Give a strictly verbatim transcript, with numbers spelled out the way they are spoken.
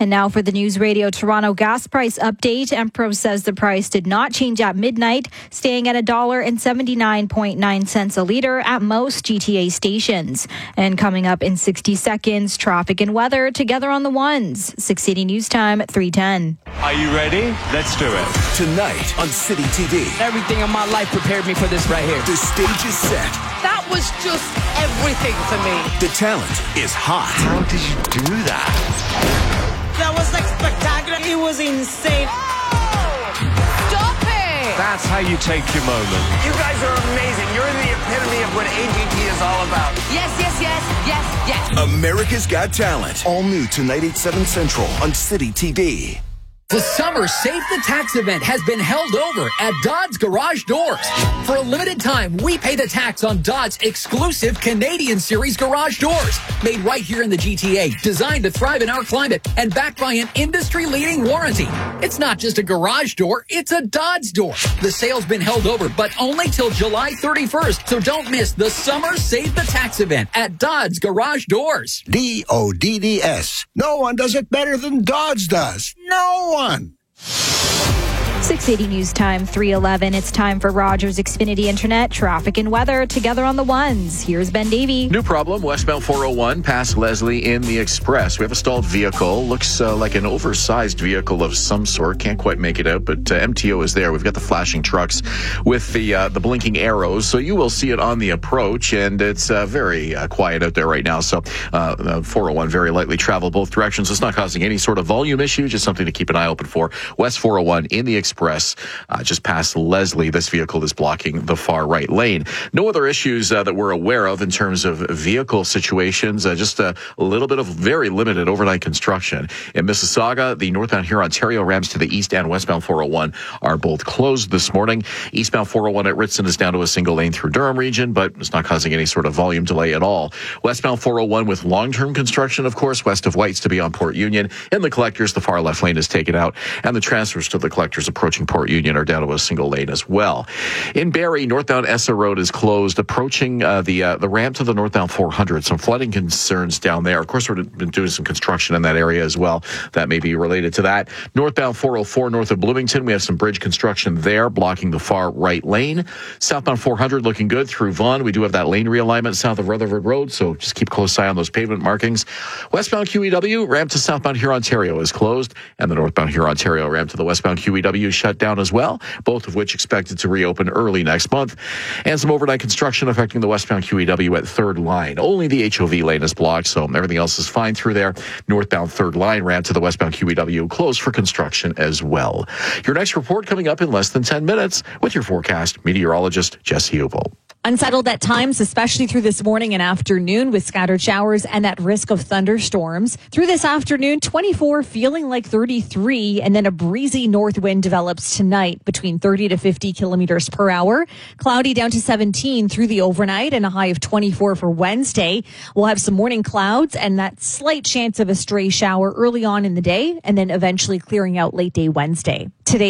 And now for the News Radio Toronto gas price update. Empro says the price did not change at midnight, staying at one dollar seventy-nine point nine cents a litre at most G T A stations. And coming up in sixty seconds, traffic and weather together on the ones. six eighty News Time, three ten. Are you ready? Let's do it. Tonight on City T V. Everything in my life prepared me for this right here. The stage is set. That was just everything to me. The talent is hot. How did you do that? That was like spectacular. It was insane. Stop it! That's how you take your moment. You guys are amazing. You're the epitome of what A G T is all about. Yes, yes, yes, yes, yes. America's Got Talent. All new tonight at seven Central on City T V. The summer Save the Tax event has been held over at Dodds Garage Doors. For a limited time, we pay the tax on Dodds' exclusive Canadian Series garage doors. Made right here in the G T A, designed to thrive in our climate, and backed by an industry-leading warranty. It's not just a garage door, it's a Dodds door. The sale's been held over, but only till July thirty-first, so don't miss the summer Save the Tax event at Dodds Garage Doors. D O D D S. No one does it better than Dodds does. No one. six eighty News Time, three eleven. It's time for Rogers Xfinity Internet, traffic and weather together on the ones. Here's Ben Davey. New problem, westbound four oh one past Leslie in the Express. We have a stalled vehicle. Looks uh, like an oversized vehicle of some sort. Can't quite make it out, but uh, M T O is there. We've got the flashing trucks with the uh, the blinking arrows, so you will see it on the approach, and it's uh, very uh, quiet out there right now. So uh, four oh one very lightly travel both directions. It's not causing any sort of volume issue, just something to keep an eye open for. West four oh one in the Express. Express, uh, just past Leslie. This vehicle is blocking the far right lane. No other issues uh, that we're aware of in terms of vehicle situations. Uh, just a, a little bit of very limited overnight construction. In Mississauga, the northbound Huron-Ontario ramps to the east and westbound four oh one are both closed this morning. Eastbound four oh one at Ritson is down to a single lane through Durham region, but it's not causing any sort of volume delay at all. Westbound four oh one with long-term construction, of course, west of Whites to be on Port Union. In the collectors, the far left lane is taken out, and the transfers to the collectors approaching Port Union are down to a single lane as well. In Barrie, northbound Essa Road is closed, approaching uh, the uh, the ramp to the northbound four hundred. Some flooding concerns down there. Of course, we're been doing some construction in that area as well. That may be related to that. Northbound four oh four north of Bloomington, we have some bridge construction there, blocking the far right lane. Southbound four hundred looking good through Vaughan. We do have that lane realignment south of Rutherford Road, so just keep close eye on those pavement markings. Westbound Q E W, ramp to southbound Huron-Ontario is closed, and the northbound Huron-Ontario ramp to the westbound Q E W shut down as well, both of which expected to reopen early next month. And some overnight construction affecting the westbound Q E W at third line. Only the H O V lane is blocked, so everything else is fine through there. Northbound third line ramp to the westbound Q E W closed for construction as well. Your next report coming up in less than ten minutes with your forecast meteorologist Jesse Oval. Unsettled at times, especially through this morning and afternoon with scattered showers and that risk of thunderstorms. Through this afternoon, twenty-four feeling like thirty-three, and then a breezy north wind develops tonight between thirty to fifty kilometers per hour. Cloudy down to seventeen through the overnight and a high of twenty-four for Wednesday. We'll have some morning clouds and that slight chance of a stray shower early on in the day and then eventually clearing out late day Wednesday. Today